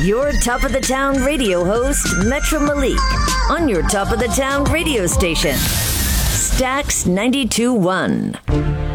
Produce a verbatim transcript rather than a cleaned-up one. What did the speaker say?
Your top of the town radio host, Metro Malik, on your top of the town radio station, Stax ninety-two point one.